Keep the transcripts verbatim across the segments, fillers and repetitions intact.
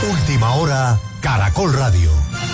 Última hora, Caracol Radio.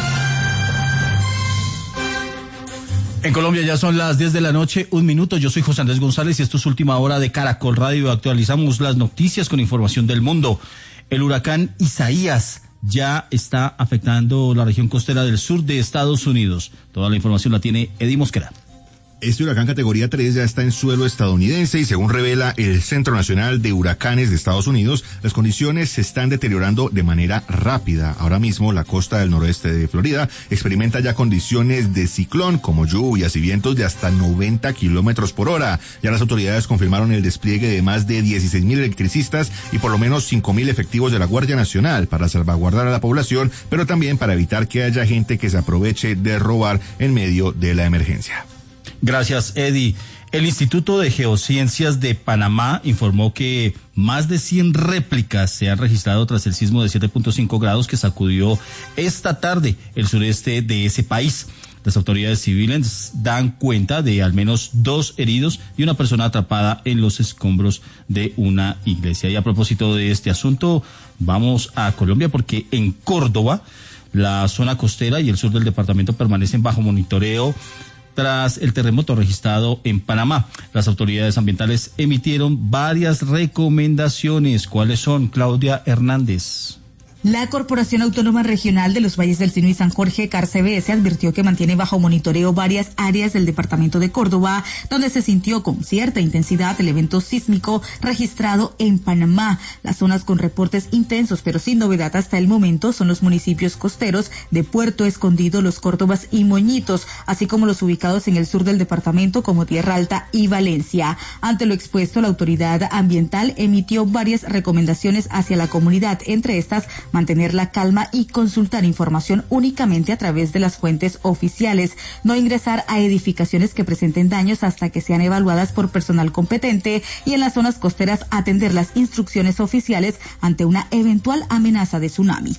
En Colombia ya son las diez de la noche, un minuto. Yo soy José Andrés González y esto es Última Hora de Caracol Radio. Actualizamos las noticias con información del mundo. El huracán Isaías ya está afectando la región costera del sur de Estados Unidos. Toda la información la tiene Eddie Mosquera. Este huracán categoría tres ya está en suelo estadounidense y según revela el Centro Nacional de Huracanes de Estados Unidos, las condiciones se están deteriorando de manera rápida. Ahora mismo la costa del noroeste de Florida experimenta ya condiciones de ciclón como lluvias y vientos de hasta noventa kilómetros por hora. Ya las autoridades confirmaron el despliegue de más de dieciséis mil electricistas y por lo menos cinco mil efectivos de la Guardia Nacional para salvaguardar a la población, pero también para evitar que haya gente que se aproveche de robar en medio de la emergencia. Gracias, Eddie. El Instituto de Geociencias de Panamá informó que más de cien réplicas se han registrado tras el sismo de siete punto cinco grados que sacudió esta tarde el sureste de ese país. Las autoridades civiles dan cuenta de al menos dos heridos y una persona atrapada en los escombros de una iglesia. Y a propósito de este asunto, vamos a Colombia porque en Córdoba, la zona costera y el sur del departamento permanecen bajo monitoreo tras el terremoto registrado en Panamá. Las autoridades ambientales emitieron varias recomendaciones. ¿Cuáles son, Claudia Hernández? La Corporación Autónoma Regional de los Valles del Sinu y San Jorge, CARCBS, advirtió que mantiene bajo monitoreo varias áreas del departamento de Córdoba, donde se sintió con cierta intensidad el evento sísmico registrado en Panamá. Las zonas con reportes intensos, pero sin novedad hasta el momento, son los municipios costeros de Puerto Escondido, Los Córdobas y Moñitos, así como los ubicados en el sur del departamento como Tierra Alta y Valencia. Ante lo expuesto, la autoridad ambiental emitió varias recomendaciones hacia la comunidad, entre estas, mantener la calma y consultar información únicamente a través de las fuentes oficiales, no ingresar a edificaciones que presenten daños hasta que sean evaluadas por personal competente y en las zonas costeras atender las instrucciones oficiales ante una eventual amenaza de tsunami.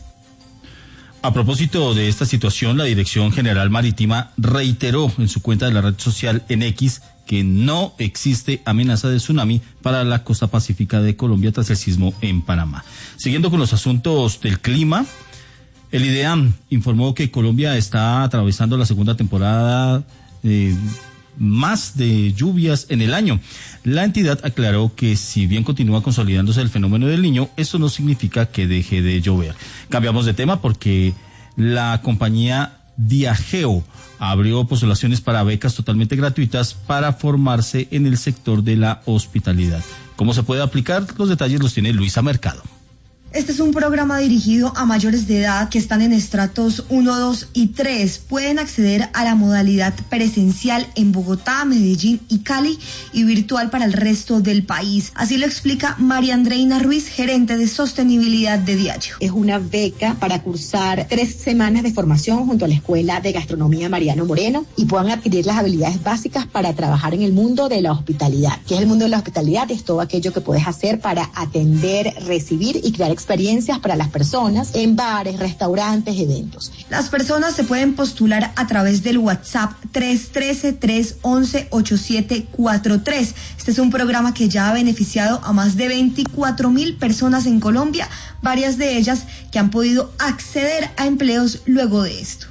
A propósito de esta situación, la Dirección General Marítima reiteró en su cuenta de la red social en X que no existe amenaza de tsunami para la costa pacífica de Colombia tras el sismo en Panamá. Siguiendo con los asuntos del clima, el IDEAM informó que Colombia está atravesando la segunda temporada eh, más de lluvias en el año. La entidad aclaró que si bien continúa consolidándose el fenómeno del Niño, esto no significa que deje de llover. Cambiamos de tema porque la compañía Diageo abrió postulaciones para becas totalmente gratuitas para formarse en el sector de la hospitalidad. ¿Cómo se puede aplicar? Los detalles los tiene Luisa Mercado. Este es un programa dirigido a mayores de edad que están en estratos uno, dos y tres. Pueden acceder a la modalidad presencial en Bogotá, Medellín y Cali y virtual para el resto del país. Así lo explica María Andreina Ruiz, gerente de sostenibilidad de Diageo. Es una beca para cursar tres semanas de formación junto a la Escuela de Gastronomía Mariano Moreno y puedan adquirir las habilidades básicas para trabajar en el mundo de la hospitalidad. ¿Qué es el mundo de la hospitalidad? Es todo aquello que puedes hacer para atender, recibir y crear experiencias para las personas en bares, restaurantes, eventos. Las personas se pueden postular a través del WhatsApp tres uno tres, tres uno uno, ocho siete cuatro tres. Este es un programa que ya ha beneficiado a más de veinticuatro mil personas en Colombia, varias de ellas que han podido acceder a empleos luego de esto.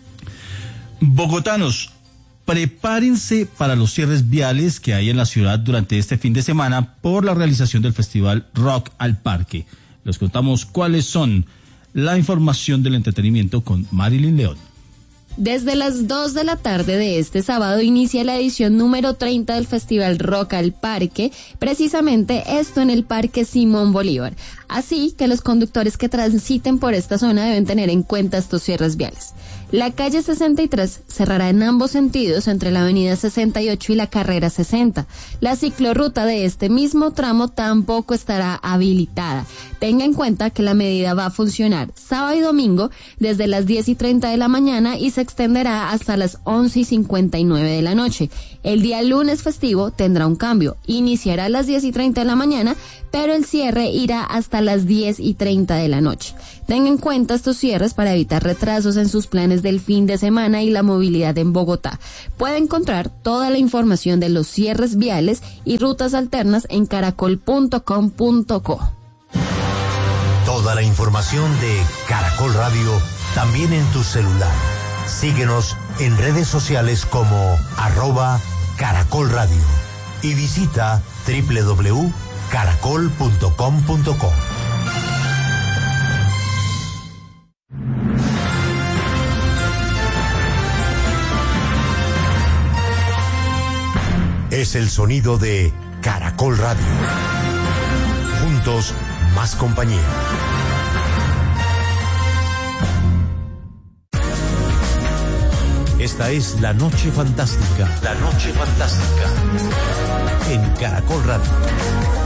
Bogotanos, prepárense para los cierres viales que hay en la ciudad durante este fin de semana por la realización del festival Rock al Parque. Les contamos cuáles son. La información del entretenimiento con Marilyn León. Desde las dos de la tarde de este sábado inicia la edición número treinta del Festival Rock al Parque, precisamente esto en el Parque Simón Bolívar. Así que los conductores que transiten por esta zona deben tener en cuenta estos cierres viales. La calle sesenta y tres cerrará en ambos sentidos entre la avenida sesenta y ocho y la carrera sesenta. La ciclorruta de este mismo tramo tampoco estará habilitada. Tenga en cuenta que la medida va a funcionar sábado y domingo desde las diez y treinta de la mañana y se extenderá hasta las once y cincuenta y nueve de la noche. El día lunes festivo tendrá un cambio. Iniciará a las diez y treinta de la mañana, pero el cierre irá hasta las diez y treinta de la noche. Tenga en cuenta estos cierres para evitar retrasos en sus planes del fin de semana y la movilidad en Bogotá. Puede encontrar toda la información de los cierres viales y rutas alternas en caracol punto com punto co. Todo Toda la información de Caracol Radio también en tu celular. Síguenos en redes sociales como arroba Caracol Radio y visita doble u doble u doble u punto caracol punto com punto co. Es el sonido de Caracol Radio. Juntos, más compañía. Esta es La Noche Fantástica. La Noche Fantástica. En Caracol Radio.